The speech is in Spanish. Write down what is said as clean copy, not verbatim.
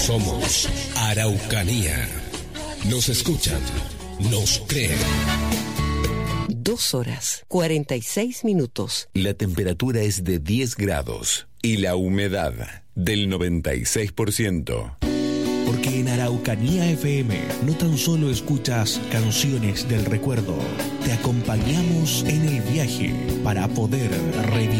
Somos Araucanía. Nos escuchan, nos creen. 2 horas, 46 minutos. La temperatura es de 10 grados y la humedad del 96%. Porque en Araucanía FM no tan solo escuchas canciones del recuerdo, te acompañamos en el viaje para poder revivir